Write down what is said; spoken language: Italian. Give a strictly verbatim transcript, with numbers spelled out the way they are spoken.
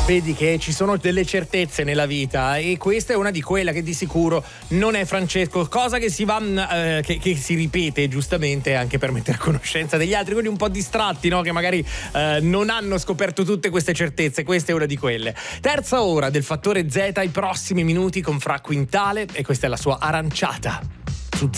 Vedi che ci sono delle certezze nella vita e questa è una di quelle che di sicuro non è Francesco, cosa che si va eh, che, che si ripete giustamente anche per mettere a conoscenza degli altri, quelli un po' distratti, no? Che magari eh, non hanno scoperto tutte queste certezze. Questa è una di quelle. Terza ora del Fattore Z, i prossimi minuti con Fra Quintale, e questa è la sua Aranciata.